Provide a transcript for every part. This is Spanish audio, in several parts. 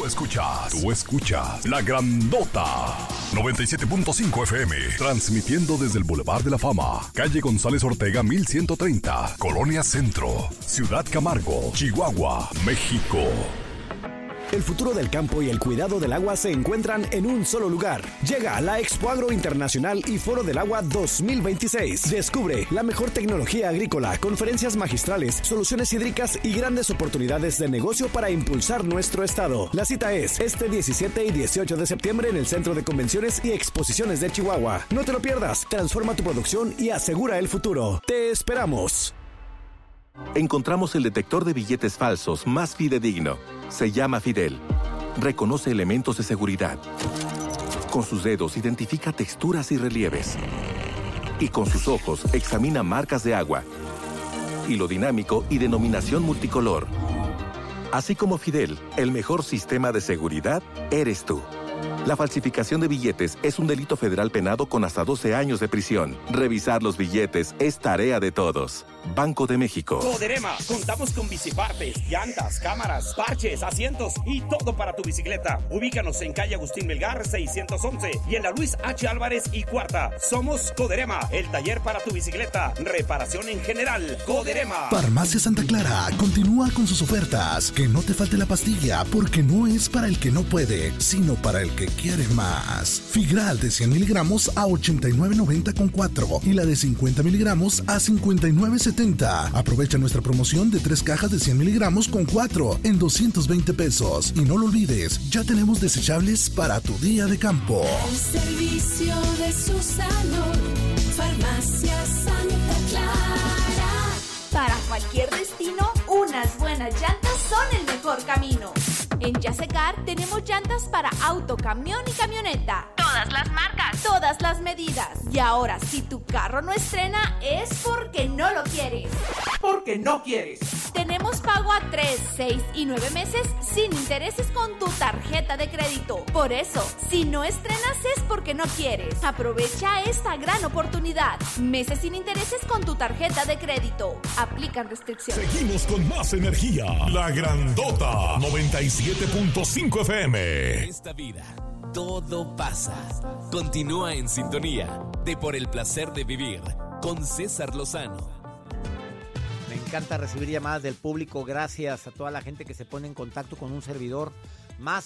escuchas La Grandota 97.5 FM, transmitiendo desde el Boulevard de la Fama, calle González Ortega 1130, Colonia Centro, Ciudad Camargo, Chihuahua, México. El futuro del campo y el cuidado del agua se encuentran en un solo lugar. Llega la Expo Agro Internacional y Foro del Agua 2026. Descubre la mejor tecnología agrícola, conferencias magistrales, soluciones hídricas y grandes oportunidades de negocio para impulsar nuestro estado. La cita es este 17 y 18 de septiembre en el Centro de Convenciones y Exposiciones de Chihuahua. No te lo pierdas. Transforma tu producción y asegura el futuro. Te esperamos. Encontramos el detector de billetes falsos más fidedigno. Se llama Fidel. Reconoce elementos de seguridad. Con sus dedos identifica texturas y relieves. Y con sus ojos examina marcas de agua, hilo dinámico y denominación multicolor. Así como Fidel, el mejor sistema de seguridad eres tú. La falsificación de billetes es un delito federal penado con hasta 12 años de prisión. Revisar los billetes es tarea de todos. Banco de México. Coderema, contamos con bicipartes, llantas, cámaras, parches, asientos y todo para tu bicicleta. Ubícanos en calle Agustín Melgar 611 y en la Luis H. Álvarez y Cuarta. Somos Coderema, el taller para tu bicicleta. Reparación en general. Coderema. Farmacia Santa Clara continúa con sus ofertas. Que no te falte la pastilla, porque no es para el que no puede, sino para el que quiere más. Figral de 100 miligramos a 89.90 con 4 y la de 50 miligramos a 59.70. Aprovecha nuestra promoción de 3 cajas de 100 miligramos con 4 en 220 pesos. Y no lo olvides, ya tenemos desechables para tu día de campo. El servicio de su salud, Farmacia Santa Clara. Para cualquier destino, unas buenas llantas son el mejor camino. En Yasecar tenemos llantas para auto, camión y camioneta. Todas las marcas, todas las medidas. Y ahora, si tu carro no estrena, es porque no lo quieres. Porque no quieres. Tenemos pago a 3, 6 y 9 meses sin intereses con tu tarjeta de crédito. Por eso, si no estrenas es porque no quieres. Aprovecha esta gran oportunidad. Meses sin intereses con tu tarjeta de crédito. Aplican restricciones. Seguimos con más energía. La Grandota 97.5 FM. En esta vida todo pasa. Continúa en sintonía de Por el Placer de Vivir con César Lozano. Me encanta recibir llamadas del público. Gracias a toda la gente que se pone en contacto con un servidor. Más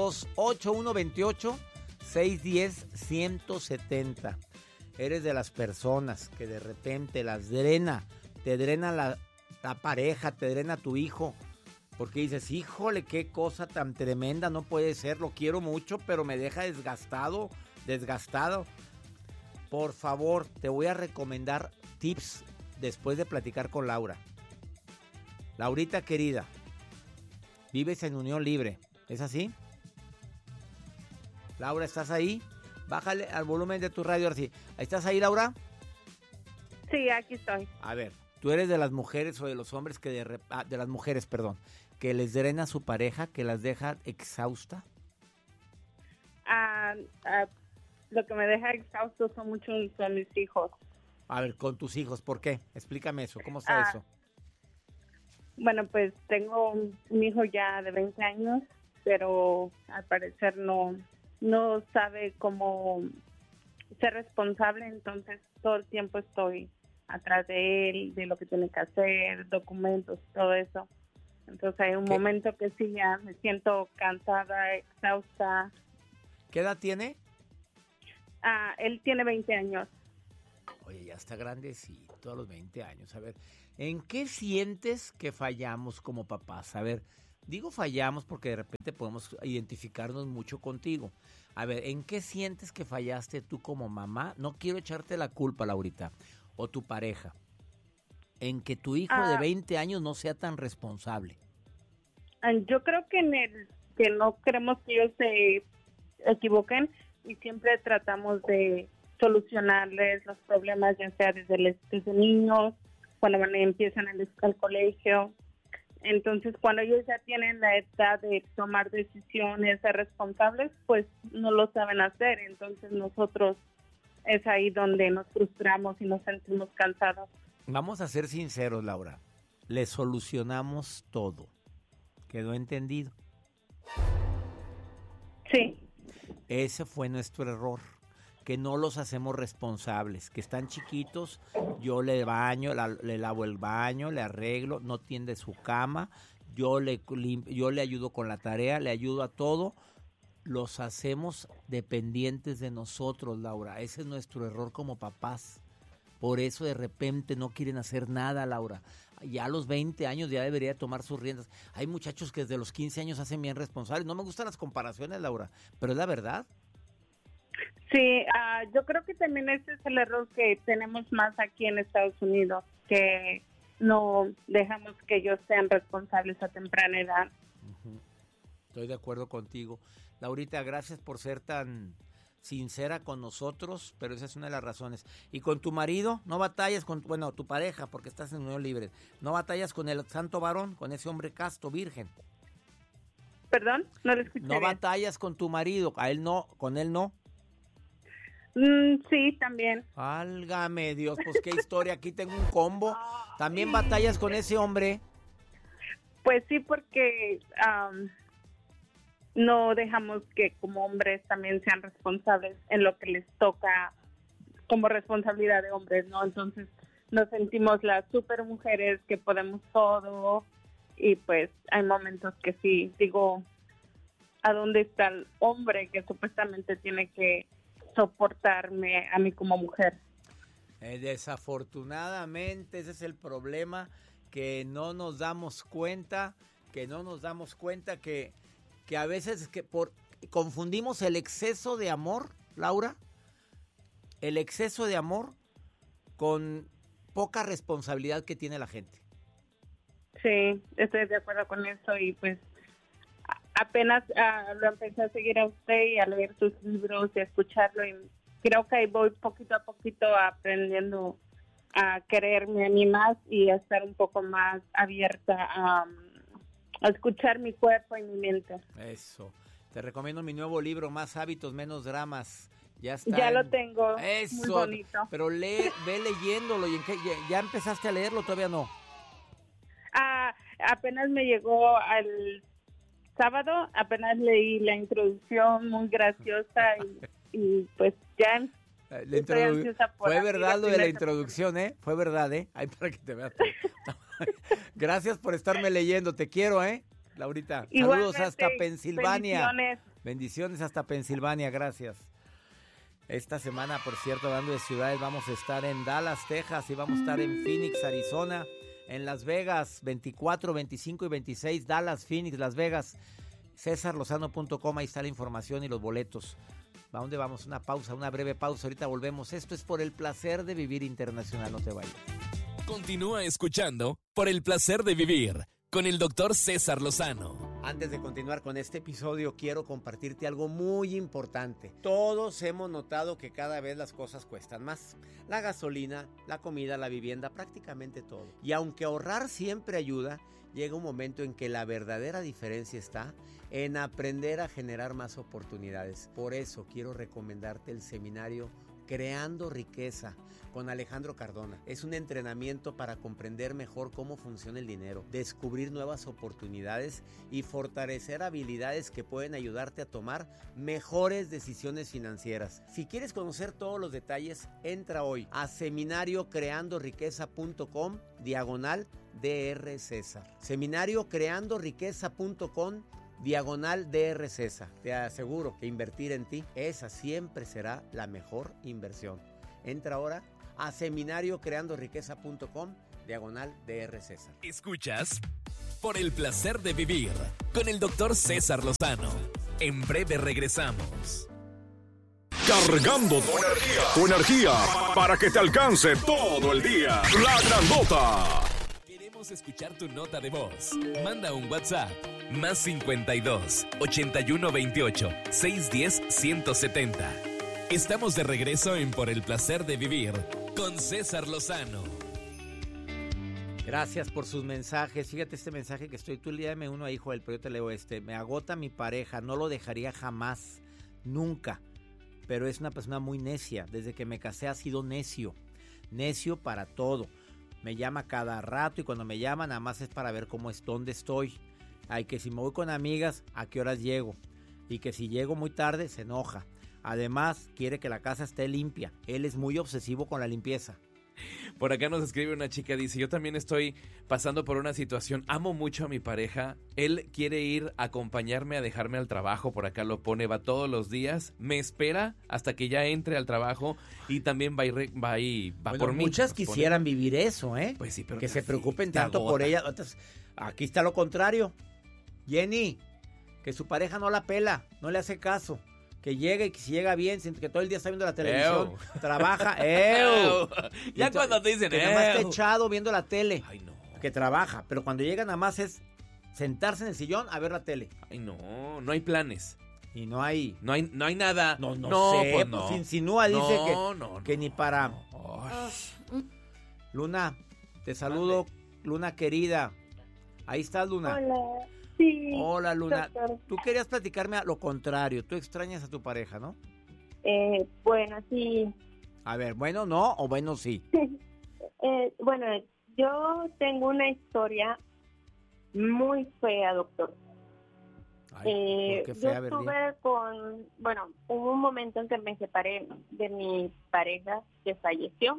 52-8128-610-170. Eres de las personas que de repente las drena. Te drena la pareja, te drena tu hijo. Porque dices, híjole, qué cosa tan tremenda, no puede ser, lo quiero mucho, pero me deja desgastado. Por favor, te voy a recomendar tips después de platicar con Laura. Laurita querida, vives en unión libre, ¿es así? Laura, ¿estás ahí? Bájale al volumen de tu radio, así. ¿Estás ahí, Laura? Sí, aquí estoy. A ver, ¿tú eres de las mujeres o de los hombres que de las mujeres, perdón, que les drena a su pareja, que las deja exhausta? Lo que me deja exhausto son mis hijos. A ver, con tus hijos, ¿por qué? Explícame eso, ¿cómo está eso? Bueno, pues tengo un hijo ya de 20 años, pero al parecer no sabe cómo ser responsable, entonces todo el tiempo estoy atrás de él, de lo que tiene que hacer, documentos, todo eso. Entonces hay un momento que sí ya me siento cansada, exhausta. ¿Qué edad tiene? Él tiene 20 años. Oye, ya está grandecito a los 20 años. A ver, ¿en qué sientes que fallamos como papás? A ver, digo fallamos porque de repente podemos identificarnos mucho contigo. A ver, ¿en qué sientes que fallaste tú como mamá? No quiero echarte la culpa, Laurita, o tu pareja. En que tu hijo de 20 años no sea tan responsable. Yo creo que que no queremos que ellos se equivoquen y siempre tratamos de solucionarles los problemas, ya sea desde niños, cuando empiezan al colegio. Entonces, cuando ellos ya tienen la edad de tomar decisiones, ser responsables, pues no lo saben hacer. Entonces, nosotros es ahí donde nos frustramos y nos sentimos cansados. Vamos a ser sinceros, Laura. Le solucionamos todo. ¿Quedó entendido? Sí. Ese fue nuestro error, que no los hacemos responsables, que están chiquitos, yo le baño, le lavo el baño, le arreglo, no tiende su cama, yo le ayudo con la tarea, le ayudo a todo. Los hacemos dependientes de nosotros, Laura. Ese es nuestro error como papás. Por eso de repente no quieren hacer nada, Laura. Ya a los 20 años ya debería tomar sus riendas. Hay muchachos que desde los 15 años hacen bien responsables. No me gustan las comparaciones, Laura, pero es la verdad. Sí, yo creo que también ese es el error que tenemos más aquí en Estados Unidos, que no dejamos que ellos sean responsables a temprana edad. Uh-huh. Estoy de acuerdo contigo. Laurita, gracias por ser tan sincera con nosotros, pero esa es una de las razones. ¿Y con tu marido? ¿No batallas con, tu pareja, porque estás en unión libre? ¿No batallas con el santo varón, con ese hombre casto, virgen? ¿Perdón? No lo escuché. ¿No bien. batallas con tu marido? ¿A él no? ¿Con él no? Sí, también. Válgame Dios, pues qué historia. Aquí tengo un combo. ¿También batallas con ese hombre? Pues sí, porque no dejamos que como hombres también sean responsables en lo que les toca como responsabilidad de hombres, ¿no? Entonces nos sentimos las super mujeres que podemos todo y pues hay momentos que sí, digo, ¿a dónde está el hombre que supuestamente tiene que soportarme a mí como mujer? Desafortunadamente ese es el problema, que no nos damos cuenta, que a veces confundimos el exceso de amor, Laura, el exceso de amor con poca responsabilidad que tiene la gente. Sí, estoy de acuerdo con eso y pues apenas lo empecé a seguir a usted y a leer sus libros y a escucharlo y creo que ahí voy poquito a poquito aprendiendo a quererme a mí más y a estar un poco más abierta a escuchar mi cuerpo y mi mente. Eso. Te recomiendo mi nuevo libro, Más hábitos, menos dramas. Ya está. Ya lo tengo. Eso. Muy bonito. Pero ve leyéndolo. ¿Y ya empezaste a leerlo? ¿Todavía no? Apenas me llegó al sábado, apenas leí la introducción, muy graciosa y pues ya estoy ansiosa por fue verdad lo de la primera introducción, ¿eh? Fue verdad, ¿eh? Ay, para que te veas. Gracias por estarme leyendo, te quiero, Laurita. Igualmente, saludos hasta Pensilvania. Bendiciones hasta Pensilvania, gracias. Esta semana, por cierto, hablando de ciudades, vamos a estar en Dallas, Texas, y vamos a estar en Phoenix, Arizona, en Las Vegas, 24, 25 y 26, Dallas, Phoenix, Las Vegas. CesarLozano.com, ahí está la información y los boletos. ¿A dónde vamos? Una breve pausa, ahorita volvemos. Esto es Por el Placer de Vivir Internacional, no te vayas. Continúa escuchando Por el Placer de Vivir con el Dr. César Lozano. Antes de continuar con este episodio, quiero compartirte algo muy importante. Todos hemos notado que cada vez las cosas cuestan más. La gasolina, la comida, la vivienda, prácticamente todo. Y aunque ahorrar siempre ayuda, llega un momento en que la verdadera diferencia está en aprender a generar más oportunidades. Por eso quiero recomendarte el seminario Creando Riqueza con Alejandro Cardona. Es un entrenamiento para comprender mejor cómo funciona el dinero, descubrir nuevas oportunidades y fortalecer habilidades que pueden ayudarte a tomar mejores decisiones financieras. Si quieres conocer todos los detalles, entra hoy a seminariocreandoriqueza.com/Dr. César. Seminariocreandoriqueza.com/Dr. César. Te aseguro que invertir en ti, esa siempre será la mejor inversión. Entra ahora a seminariocreandoriqueza.com/Dr. César. Escuchas Por el Placer de Vivir con el Dr. César Lozano. En breve regresamos. Cargando tu energía para que te alcance todo el día. La Grandota. Queremos escuchar tu nota de voz. Manda un WhatsApp más 52 81 28 610 170. Estamos de regreso en Por el Placer de Vivir con César Lozano. Gracias por sus mensajes. Fíjate este mensaje que estoy, tú léame uno ahí, Joel, pero yo te leo este. Me agota mi pareja, no lo dejaría jamás, nunca. Pero es una persona muy necia. Desde que me casé ha sido necio. Necio para todo. Me llama cada rato y cuando me llama nada más es para ver dónde estoy. Ay, que si me voy con amigas, ¿a qué horas llego? y que si llego muy tarde se enoja. Además, quiere que la casa esté limpia. Él es muy obsesivo con la limpieza. Por acá nos escribe una chica, dice, yo también estoy pasando por una situación, amo mucho a mi pareja, él quiere ir a acompañarme a dejarme al trabajo, por acá lo pone, va todos los días, me espera hasta que ya entre al trabajo y también va por mí. Muchas quisieran vivir eso, ¿eh? Pues sí, pero que se preocupen tanto por ella. Aquí está lo contrario. Jenny, que su pareja no la pela, no le hace caso. Que llegue y que si llega bien, que todo el día está viendo la televisión, trabaja, Ya cuando te dicen, que nada más está echado viendo la tele, ay no, que trabaja, pero cuando llega nada más es sentarse en el sillón a ver la tele. Ay no, no hay planes. Y no hay nada. No sé, pues no. Pues insinúa, dice que ni para... No. Luna, te saludo, Luna querida. Ahí estás, Luna. Hola. Sí. Hola, Luna. Doctor. Tú querías platicarme a lo contrario. Tú extrañas a tu pareja, ¿no? Bueno, sí. A ver, bueno, no o bueno, sí. Bueno, yo tengo una historia muy fea, doctor. Ay, ¿por qué fea, yo estuve hubo un momento en que me separé de mi pareja que falleció.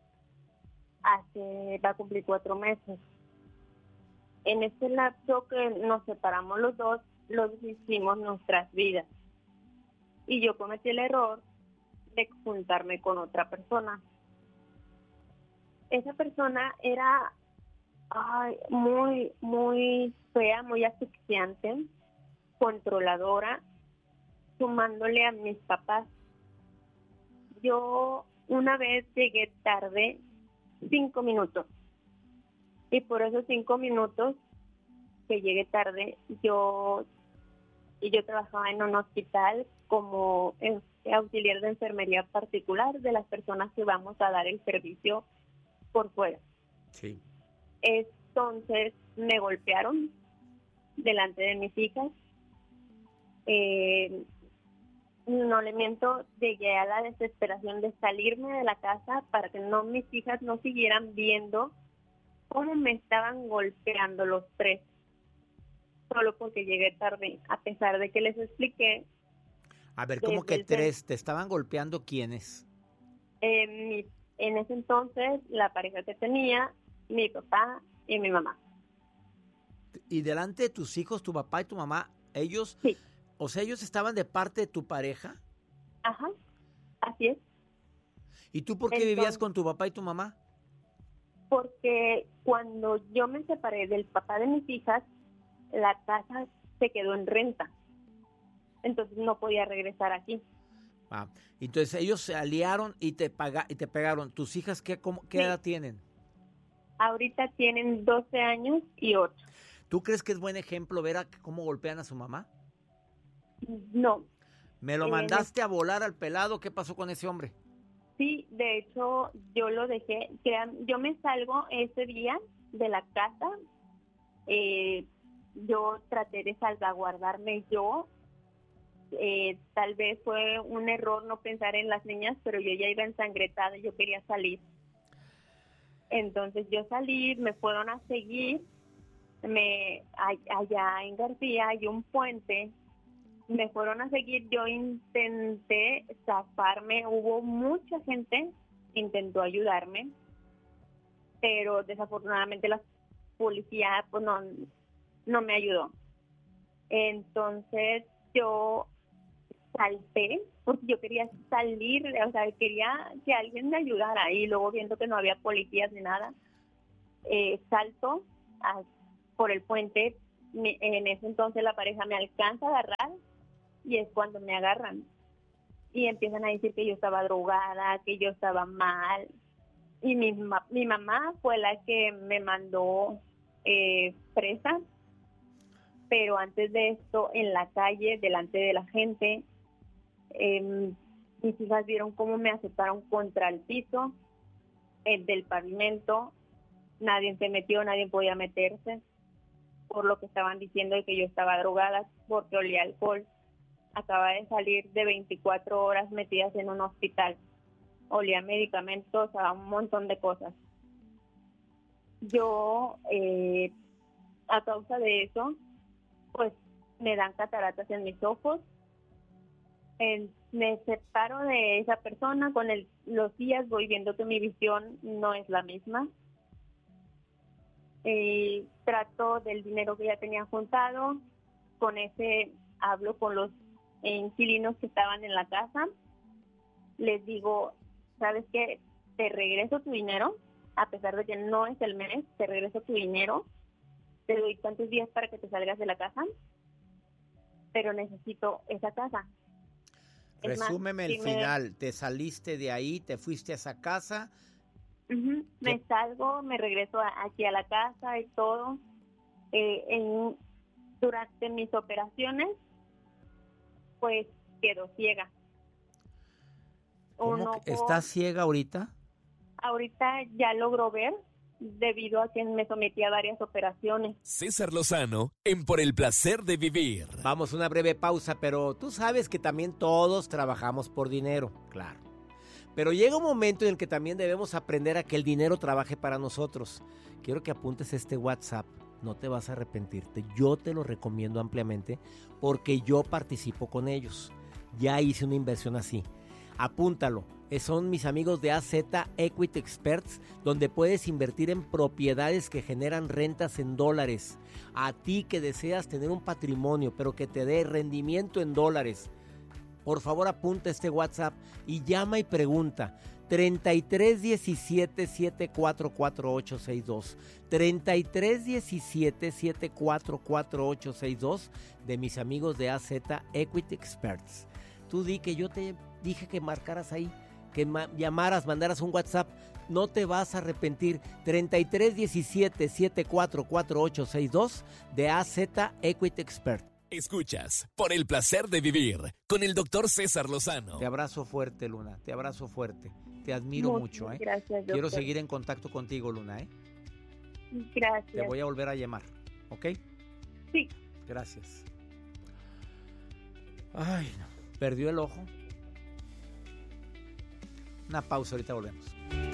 Va a cumplir 4 meses. En este lapso que nos separamos los dos, hicimos nuestras vidas. Y yo cometí el error de juntarme con otra persona. Esa persona era muy, muy fea, muy asfixiante, controladora, sumándole a mis papás. Yo una vez llegué tarde 5 minutos. Y por esos 5 minutos que llegué tarde, yo trabajaba en un hospital como auxiliar de enfermería particular de las personas que vamos a dar el servicio por fuera. Sí. Entonces me golpearon delante de mis hijas. No le miento, llegué a la desesperación de salirme de la casa para que mis hijas no siguieran viendo cómo me estaban golpeando los 3, solo porque llegué tarde, a pesar de que les expliqué. A ver, ¿cómo que 3? ¿Te estaban golpeando quiénes? En ese entonces, la pareja que tenía, mi papá y mi mamá. ¿Y delante de tus hijos, tu papá y tu mamá, ellos? Sí. O sea, ¿ellos estaban de parte de tu pareja? Ajá, así es. ¿Y tú por qué vivías con tu papá y tu mamá? Porque cuando yo me separé del papá de mis hijas, la casa se quedó en renta. Entonces no podía regresar aquí. Entonces ellos se aliaron y te pegaron. ¿Tus hijas qué edad tienen? Ahorita tienen 12 años y 8. ¿Tú crees que es buen ejemplo ver cómo golpean a su mamá? No. ¿Me lo mandaste a volar al pelado? ¿Qué pasó con ese hombre? Sí, de hecho, yo lo dejé. Yo me salgo ese día de la casa. Yo traté de salvaguardarme yo. Tal vez fue un error no pensar en las niñas, pero yo ya iba ensangrentada y yo quería salir. Entonces yo salí, me fueron a seguir. Allá en García hay un puente. Me fueron a seguir, yo intenté zafarme, hubo mucha gente que intentó ayudarme, pero desafortunadamente la policía pues no me ayudó. Entonces yo salté, porque yo quería salir, o sea, quería que alguien me ayudara, y luego viendo que no había policías ni nada, salto por el puente. En ese entonces la pareja me alcanza a agarrar, y es cuando me agarran y empiezan a decir que yo estaba drogada, que yo estaba mal, y mi mamá fue la que me mandó presa. Pero antes de esto, en la calle, delante de la gente, mis hijas vieron cómo me azotaron contra el piso del pavimento. Nadie se metió, nadie podía meterse, por lo que estaban diciendo de que yo estaba drogada, porque olía alcohol. Acaba de salir de 24 horas metidas en un hospital. Olía medicamentos, a un montón de cosas. Yo, a causa de eso, pues me dan cataratas en mis ojos. Me separo de esa persona, con los días voy viendo que mi visión no es la misma. Trato del dinero que ya tenía juntado, con ese hablo con los inquilinos que estaban en la casa, les digo, ¿sabes qué? Te regreso tu dinero, a pesar de que no es el mes, te regreso tu dinero, te doy tantos días para que te salgas de la casa, pero necesito esa casa. Resúmeme el final. Te saliste de ahí, te fuiste a esa casa. Me salgo, me regreso aquí a la casa y todo. Durante mis operaciones, pues quedo ciega. ¿Estás ciega ahorita? Ahorita ya logro ver, debido a que me sometí a varias operaciones. César Lozano, en Por el Placer de Vivir. Vamos a una breve pausa, pero tú sabes que también todos trabajamos por dinero, claro. Pero llega un momento en el que también debemos aprender a que el dinero trabaje para nosotros. Quiero que apuntes este WhatsApp, no te vas a arrepentirte. Yo te lo recomiendo ampliamente porque yo participo con ellos. Ya hice una inversión así. Apúntalo. Son mis amigos de AZ Equity Experts, donde puedes invertir en propiedades que generan rentas en dólares. A ti que deseas tener un patrimonio, pero que te dé rendimiento en dólares, por favor apunta este WhatsApp y llama y pregunta. 3317-744862. 3317-744862 de mis amigos de AZ Equity Experts. Tú di que yo te dije que marcaras ahí, que llamaras, mandaras un WhatsApp. No te vas a arrepentir. 3317-744862 de AZ Equity Expert. Escuchas Por el Placer de Vivir con el doctor César Lozano. Te abrazo fuerte, Luna. Te abrazo fuerte. Te admiro mucho. Gracias, doctor. Quiero seguir en contacto contigo, Luna. Gracias. Te voy a volver a llamar. ¿Ok? Sí. Gracias. Ay, no. ¿Perdió el ojo? Una pausa, ahorita volvemos.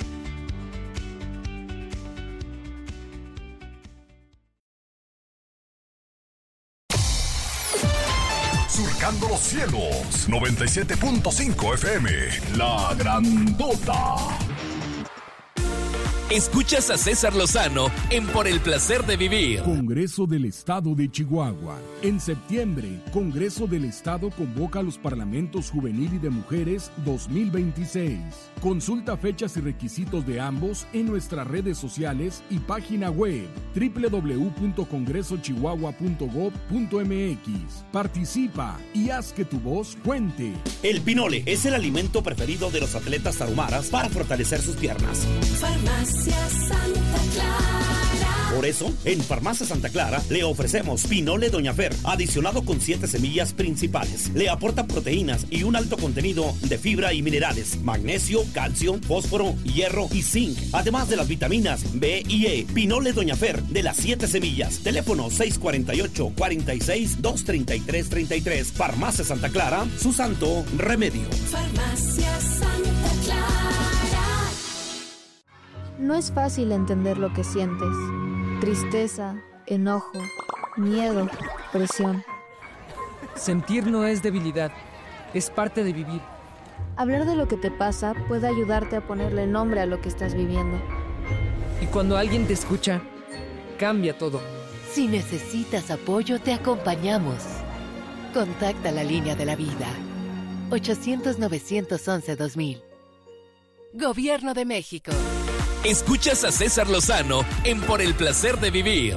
Surcando los cielos, 97.5 FM, La Grandota. Escuchas a César Lozano en Por el Placer de Vivir. Congreso del Estado de Chihuahua. En septiembre, Congreso del Estado convoca a los Parlamentos Juvenil y de Mujeres 2026. Consulta fechas y requisitos de ambos en nuestras redes sociales y página web www.congresochihuahua.gov.mx. Participa y haz que tu voz cuente. El pinole es el alimento preferido de los atletas tarahumaras para fortalecer sus piernas. Farmacia Santa Clara. Por eso, en Farmacia Santa Clara le ofrecemos Pinole Doña Fer, adicionado con 7 semillas principales. Le aporta proteínas y un alto contenido de fibra y minerales, magnesio, calcio, fósforo, hierro y zinc, además de las vitaminas B y E. Pinole Doña Fer, de las 7 semillas. Teléfono 648-46-233-33. Farmacia Santa Clara, su santo remedio. Farmacia Santa Clara. No es fácil entender lo que sientes. Tristeza, enojo, miedo, presión. Sentir no es debilidad, es parte de vivir. Hablar de lo que te pasa puede ayudarte a ponerle nombre a lo que estás viviendo. Y cuando alguien te escucha, cambia todo. Si necesitas apoyo, te acompañamos. Contacta la línea de la vida. 800-911-2000. Gobierno de México. Escuchas a César Lozano en Por el Placer de Vivir.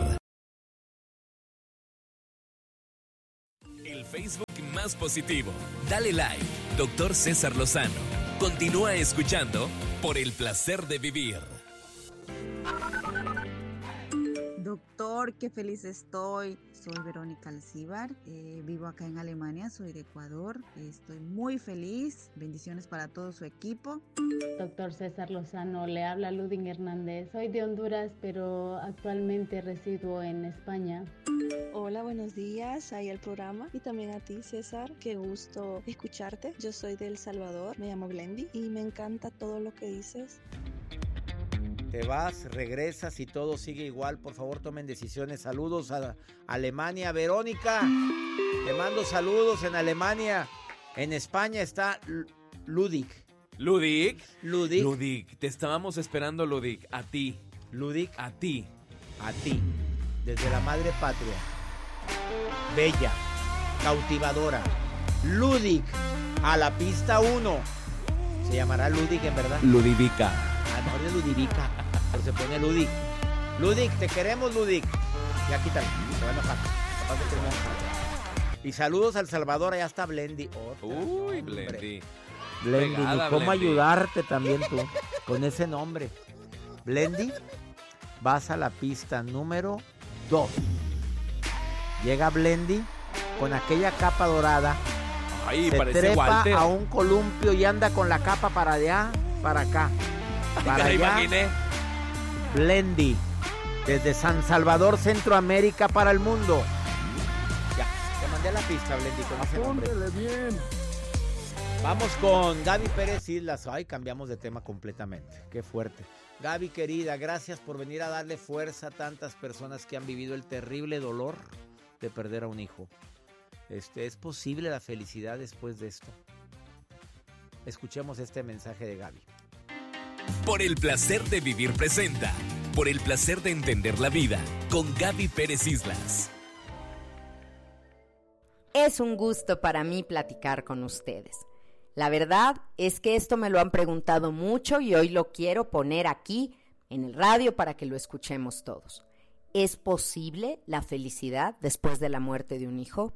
El Facebook más positivo. Dale like, Dr. César Lozano. Continúa escuchando Por el Placer de Vivir. Doctor, qué feliz estoy. Soy Verónica Alcíbar, vivo acá en Alemania, soy de Ecuador. Estoy muy feliz. Bendiciones para todo su equipo. Doctor César Lozano, le habla Ludin Hernández. Soy de Honduras, pero actualmente resido en España. Hola, buenos días. Ahí el programa. Y también a ti, César. Qué gusto escucharte. Yo soy de El Salvador, me llamo Glendy y me encanta todo lo que dices. Te vas, regresas y todo sigue igual. Por favor, tomen decisiones. Saludos a Alemania. Verónica, te mando saludos en Alemania. En España está Ludik. ¿Ludik? Ludik. Ludik, te estábamos esperando, Ludik. A ti. Ludik. A ti. A ti. Desde la madre patria. Bella. Cautivadora. Ludik. A la pista 1. Se llamará Ludik, en verdad. Ludivica. A lo mejor es Ludivica, pero se pone Ludik. Ludik, te queremos, Ludik. Ya quítalo, se va a enojar. Capaz de que no enojar. Y saludos al Salvador, allá está Blendy. Uy, Blendy. Blendy, Pegada, ¿y cómo Blendy. ayudarte también tú con ese nombre? Blendy, vas a la pista número 2. Llega Blendy con aquella capa dorada. Ay, se parece trepa Walter. a un columpio y anda con la capa para allá, para acá. Para Me la allá. imaginé. Blendy, desde San Salvador, Centroamérica, para el mundo. Ya, te mandé la pista, Blendy, con ese nombre. Apúntele bien. Vamos con Gaby Pérez Islas. Ay, cambiamos de tema completamente. Qué fuerte. Gaby, querida, gracias por venir a darle fuerza a tantas personas que han vivido el terrible dolor de perder a un hijo. ¿Es posible la felicidad después de esto? Escuchemos este mensaje de Gaby. Por el placer de vivir presenta. Por el placer de entender la vida. Con Gaby Pérez Islas. Es un gusto para mí platicar con ustedes. La verdad es que esto me lo han preguntado mucho y hoy lo quiero poner aquí en el radio para que lo escuchemos todos. ¿Es posible la felicidad después de la muerte de un hijo?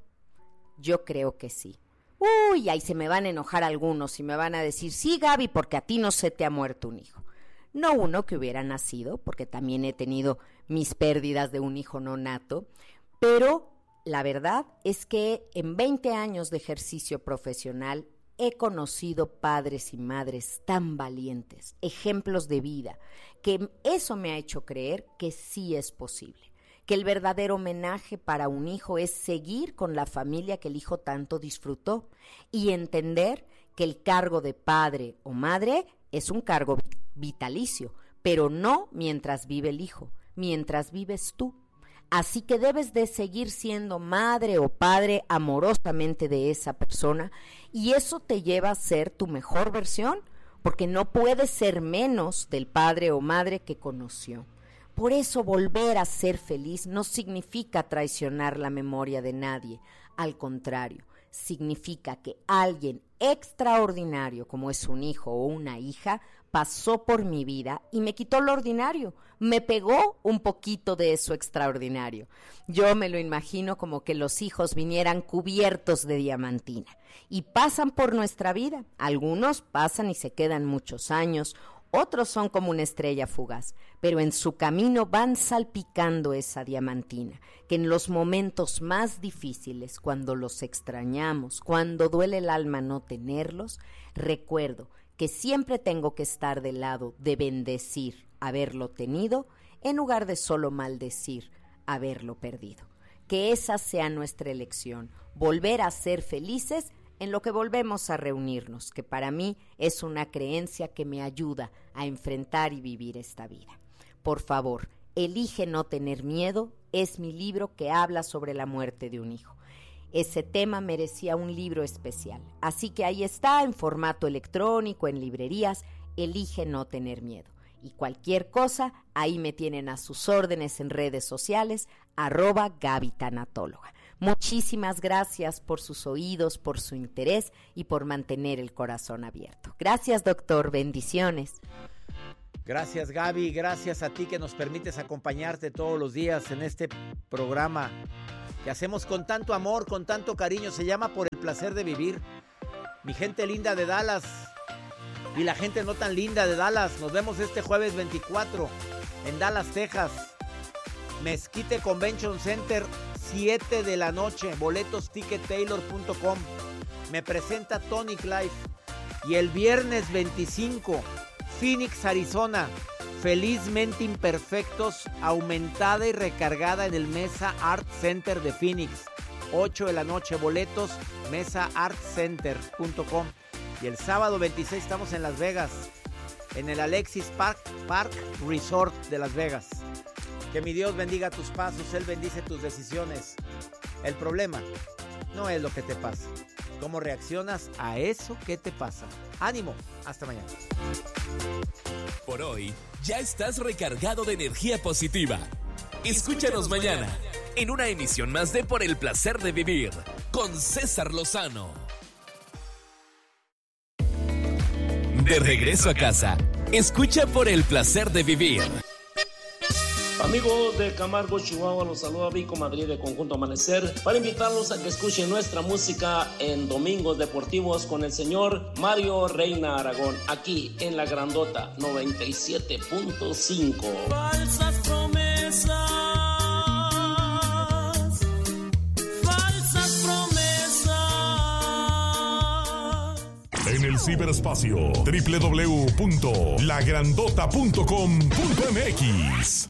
Yo creo que sí. Uy, ahí se me van a enojar algunos y me van a decir, sí, Gaby, porque a ti no se te ha muerto un hijo. No uno que hubiera nacido, porque también he tenido mis pérdidas de un hijo no nato, pero la verdad es que en 20 años de ejercicio profesional he conocido padres y madres tan valientes, ejemplos de vida, que eso me ha hecho creer que sí es posible. Que el verdadero homenaje para un hijo es seguir con la familia que el hijo tanto disfrutó y entender que el cargo de padre o madre es un cargo vitalicio, pero no mientras vive el hijo, mientras vives tú. Así que debes de seguir siendo madre o padre amorosamente de esa persona y eso te lleva a ser tu mejor versión, porque no puedes ser menos del padre o madre que conoció. Por eso volver a ser feliz no significa traicionar la memoria de nadie, al contrario, significa que alguien extraordinario como es un hijo o una hija pasó por mi vida y me quitó lo ordinario, me pegó un poquito de eso extraordinario. Yo me lo imagino como que los hijos vinieran cubiertos de diamantina y pasan por nuestra vida. Algunos pasan y se quedan muchos años, otros son como una estrella fugaz, pero en su camino van salpicando esa diamantina, que en los momentos más difíciles, cuando los extrañamos, cuando duele el alma no tenerlos, recuerdo que siempre tengo que estar del lado de bendecir haberlo tenido, en lugar de solo maldecir haberlo perdido. Que esa sea nuestra elección, volver a ser felices en lo que volvemos a reunirnos, que para mí es una creencia que me ayuda a enfrentar y vivir esta vida. Por favor, Elige no tener miedo es mi libro que habla sobre la muerte de un hijo. Ese tema merecía un libro especial, así que ahí está en formato electrónico, en librerías, Elige no tener miedo. Y cualquier cosa, ahí me tienen a sus órdenes en redes sociales, @GabyTanatóloga. Muchísimas gracias por sus oídos, por su interés y por mantener el corazón abierto. Gracias, doctor. Bendiciones. Gracias, Gaby. Gracias a ti que nos permites acompañarte todos los días en este programa que hacemos con tanto amor, con tanto cariño. Se llama Por el placer de vivir. Mi gente linda de Dallas y la gente no tan linda de Dallas. Nos vemos este jueves 24 en Dallas, Texas. Mesquite Convention Center, 7 de la noche. Boletos tickettailor.com. Me presenta Tonic Life. Y el viernes 25, Phoenix, Arizona. Felizmente Imperfectos, aumentada y recargada en el Mesa Art Center de Phoenix. 8 de la noche, boletos, mesaartcenter.com. Y el sábado 26 estamos en Las Vegas. en el Alexis Park Resort de Las Vegas. Que mi Dios bendiga tus pasos, Él bendice tus decisiones. El problema no es lo que te pasa, cómo reaccionas a eso que te pasa. ¡Ánimo! Hasta mañana. Por hoy, ya estás recargado de energía positiva. Escúchanos mañana en una emisión más de Por el Placer de Vivir con César Lozano. De regreso a casa, escucha Por el Placer de Vivir. Amigos de Camargo, Chihuahua, los saluda Vico Madrid de Conjunto Amanecer para invitarlos a que escuchen nuestra música en Domingos Deportivos con el señor Mario Reina Aragón, aquí en La Grandota 97.5. Falsas promesas, falsas promesas. En el ciberespacio, www.lagrandota.com.mx.